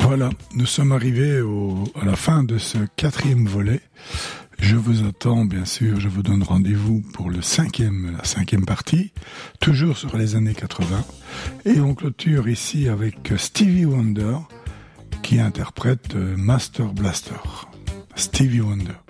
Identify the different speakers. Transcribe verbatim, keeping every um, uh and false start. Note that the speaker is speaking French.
Speaker 1: Voilà, nous sommes arrivés au, à la fin de ce quatrième volet. Je vous attends, bien sûr, je vous donne rendez-vous pour le cinquième, la cinquième partie, toujours sur les années quatre-vingts. Et on clôture ici avec Stevie Wonder, qui interprète Master Blaster. Stevie Wonder.